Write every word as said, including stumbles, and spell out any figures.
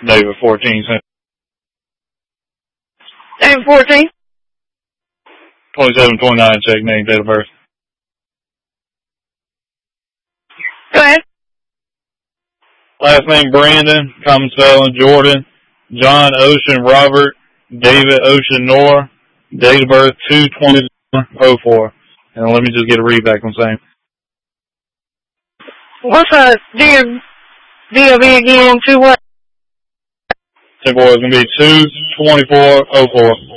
David fourteen. David fourteen. twenty-seven twenty-nine, check name, date of birth. Go ahead. Last name Brandon, common spelling Jordan, John Ocean Robert, David Ocean Noah, date of birth two twenty oh four. And let me just get a read back on same. What's a D O B again? Two what? Ten four is going to be two twenty-four oh four.